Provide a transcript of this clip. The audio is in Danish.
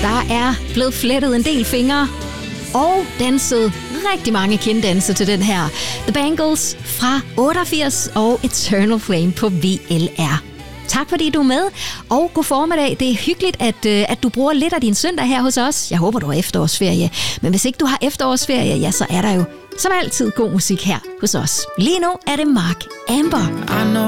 Der er blevet flettet en del fingre og danset rigtig mange kinddanse til den her. The Bangles fra 88 og Eternal Flame på VLR. Tak fordi du er med, og god formiddag. Det er hyggeligt, at du bruger lidt af din søndag her hos os. Jeg håber, du har efterårsferie. Men hvis ikke du har efterårsferie, ja, så er der jo som altid god musik her hos os. Lige nu er det Mark Amber.